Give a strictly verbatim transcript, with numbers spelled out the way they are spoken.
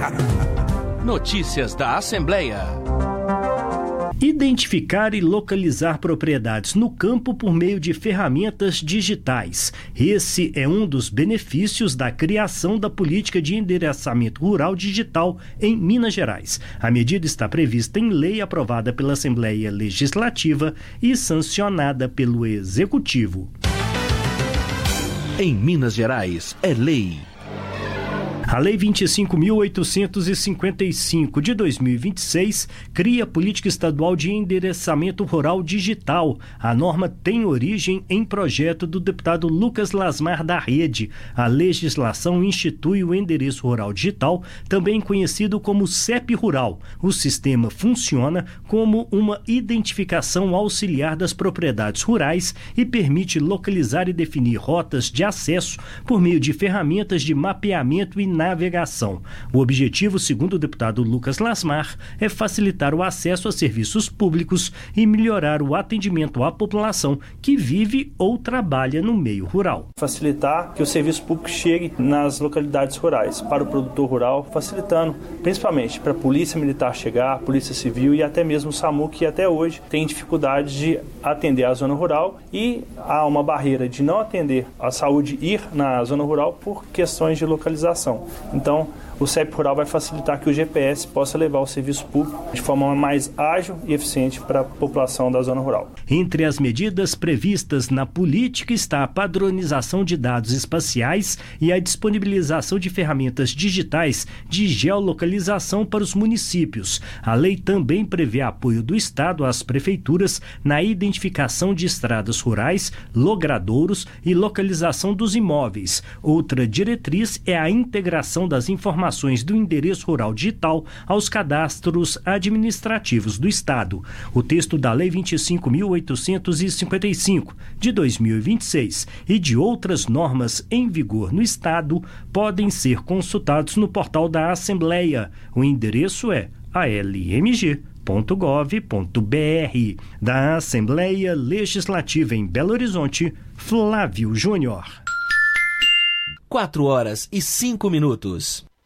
Notícias da Assembleia. Identificar e localizar propriedades no campo por meio de ferramentas digitais. Esse é um dos benefícios da criação da política de endereçamento rural digital em Minas Gerais. A medida está prevista em lei aprovada pela Assembleia Legislativa e sancionada pelo Executivo. Em Minas Gerais, é lei. A Lei vinte e cinco mil oitocentos e cinquenta e cinco de dois mil e vinte e seis cria a Política Estadual de Endereçamento Rural Digital. A norma tem origem em projeto do deputado Lucas Lasmar da Rede. A legislação institui o Endereço Rural Digital, também conhecido como C E P Rural. O sistema funciona como uma identificação auxiliar das propriedades rurais e permite localizar e definir rotas de acesso por meio de ferramentas de mapeamento e navegação. O objetivo, segundo o deputado Lucas Lasmar, é facilitar o acesso a serviços públicos e melhorar o atendimento à população que vive ou trabalha no meio rural. Facilitar que o serviço público chegue nas localidades rurais, para o produtor rural, facilitando principalmente para a Polícia Militar chegar, a Polícia Civil e até mesmo o SAMU, que até hoje tem dificuldade de atender a zona rural e há uma barreira de não atender a saúde ir na zona rural por questões de localização. Então, o C E P Rural vai facilitar que o G P S possa levar o serviço público de forma mais ágil e eficiente para a população da zona rural. Entre as medidas previstas na política está a padronização de dados espaciais e a disponibilização de ferramentas digitais de geolocalização para os municípios. A lei também prevê apoio do Estado às prefeituras na identificação de estradas rurais, logradouros e localização dos imóveis. Outra diretriz é a integração das informações do endereço rural digital aos cadastros administrativos do Estado. O texto da Lei vinte e cinco mil oitocentos e cinquenta e cinco de dois mil e vinte e seis e de outras normas em vigor no Estado podem ser consultados no portal da Assembleia. O endereço é a l m g ponto gov ponto b r. Da Assembleia Legislativa em Belo Horizonte, Flávio Júnior. Quatro horas e cinco minutos.